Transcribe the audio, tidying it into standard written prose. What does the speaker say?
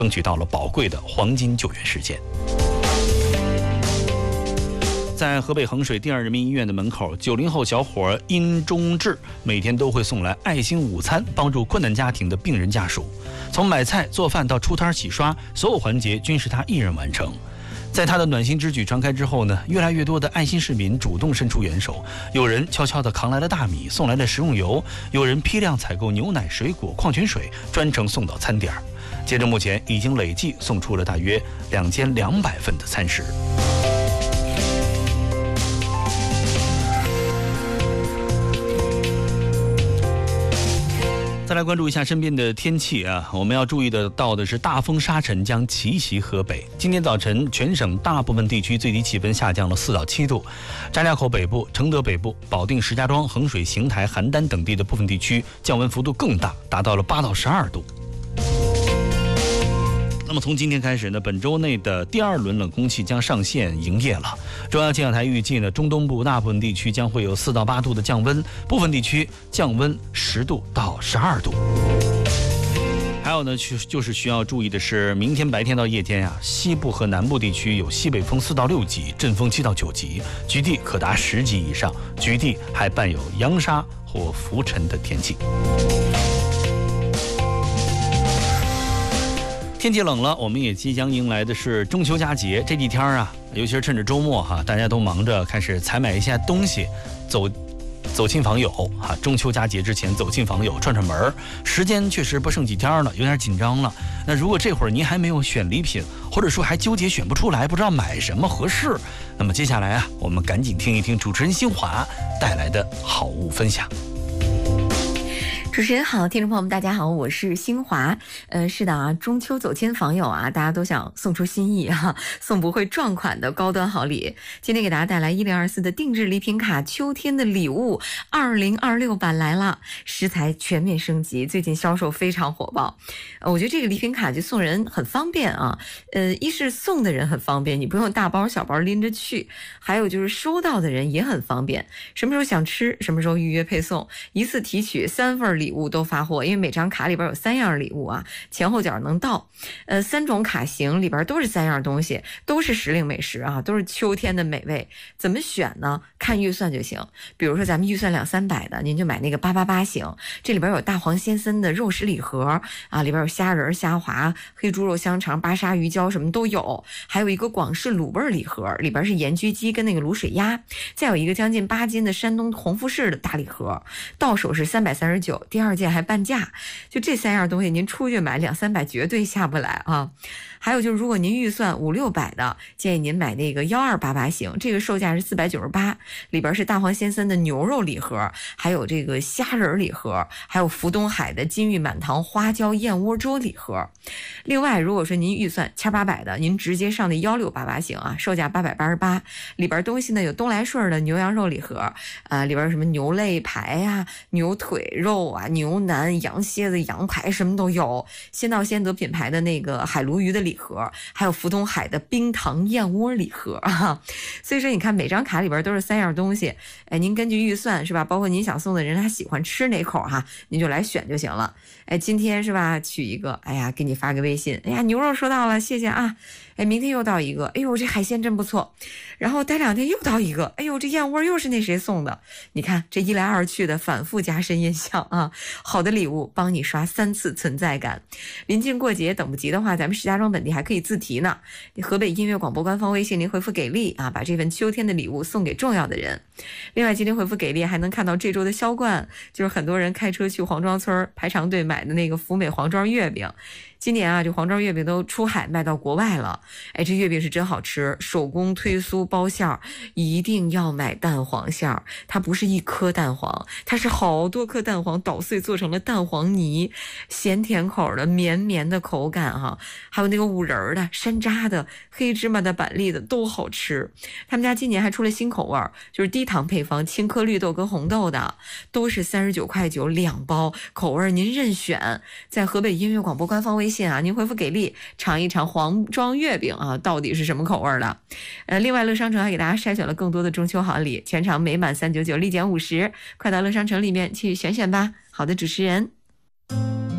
争取到了宝贵的黄金救援时间。在河北衡水第二人民医院的门口，90后小伙殷忠志每天都会送来爱心午餐，帮助困难家庭的病人家属。从买菜做饭到出摊洗刷，所有环节均是他一人完成。在他的暖心之举传开之后呢，越来越多的爱心市民主动伸出援手，有人悄悄地扛来了大米，送来了食用油，有人批量采购牛奶、水果、矿泉水，专程送到餐点。截至目前，已经累计送出了大约2200份的餐食。再来关注一下身边的天气啊，我们要注意到的是大风沙尘将奇袭河北。今天早晨，全省大部分地区最低气温下降了4到7度，张家口北部、承德北部、保定、石家庄、衡水、邢台、邯郸等地的部分地区降温幅度更大，达到了8到12度。那么从今天开始呢，本周内的第2轮冷空气将上线营业了。中央气象台预计呢，中东部大部分地区将会有4到8度的降温，部分地区降温10度到12度。还有呢，就是需要注意的是，明天白天到夜间西部和南部地区有西北风4到6级，阵风7到9级，局地可达10级以上，局地还伴有扬沙或浮尘的天气。天气冷了，我们也即将迎来的是中秋佳节。这几天尤其是趁着周末大家都忙着开始采买一下东西，走亲访友中秋佳节之前走亲访友串串门，时间确实不剩几天了，有点紧张了。那如果这会儿您还没有选礼品，或者说还纠结选不出来，不知道买什么合适，那么接下来我们赶紧听一听主持人新华带来的好物分享。 主持人好，听众朋友们大家好，我是新华。是的中秋走亲访友大家都想送出心意送不会撞款的高端好礼。今天给大家带来1024的定制礼品卡秋天的礼物2026版来了，食材全面升级，最近销售非常火爆。我觉得这个礼品卡就送人很方便一是送的人很方便，你不用大包小包拎着去，还有就是收到的人也很方便，什么时候想吃什么时候预约配送，一次提取3份礼物都发货，因为每张卡里边有3样礼物前后脚能到3种卡型里边都是3样东西，都是时令美食都是秋天的美味。怎么选呢？看预算就行。比如说咱们预算200-300的，您就买那个888型，这里边有大黄先生的肉食礼盒里边有虾仁、虾滑、黑猪肉香肠、巴沙鱼胶什么都有，还有一个广式卤味礼盒，里边是盐焗鸡跟那个卤水鸭，再有一个将近8斤的山东红富士的大礼盒，到手是339，第2件还半价。就这3样东西您出去买200-300绝对下不来还有就是如果您预算500-600的，建议您买那个1288型，这个售价是498，里边是大黄先生的牛肉礼盒，还有这个虾仁礼盒，还有福东海的金玉满堂花椒燕窝粥礼盒。另外如果说您预算1800的，您直接上那1688型售价888，里边东西呢有东来顺的牛羊肉礼盒里边有什么牛肋排牛腿肉牛腩、羊蝎子、羊排什么都有，先到先得品牌的那个海鲈鱼的礼盒，还有福东海的冰糖燕窝礼盒所以说你看每张卡里边都是3样东西，您根据预算是吧，包括您想送的人他喜欢吃哪口您就来选就行了。今天是吧取一个，给你发个微信，牛肉收到了，谢谢明天又到一个，这海鲜真不错，然后待2天又到一个，这燕窝又是那谁送的，你看这一来二去的反复加深印象好的礼物帮你刷3次存在感。临近过节等不及的话，咱们石家庄本地还可以自提呢，河北音乐广播官方微信您回复给力把这份秋天的礼物送给重要的人。另外今天回复给力还能看到这周的销冠，就是很多人开车去黄庄村排长队买的那个福美黄庄月饼。今年这黄庄月饼都出海卖到国外了，这月饼是真好吃，手工推酥包馅儿，一定要买蛋黄馅儿，它不是一颗蛋黄，它是好多颗蛋黄捣碎做成了蛋黄泥，咸甜口的绵绵的口感还有那个五仁的、山楂的、黑芝麻的、板栗的都好吃。他们家今年还出了新口味，就是低糖配方，青稞绿豆跟红豆的，都是39.9块2包，口味您任选。在河北音乐广播官方微信您回复给力尝一尝黄庄月饼到底是什么口味的。另外乐商城还给大家筛选了更多的中秋好礼，全场每满399立减50，快到乐商城里面去选选吧。好的，主持人。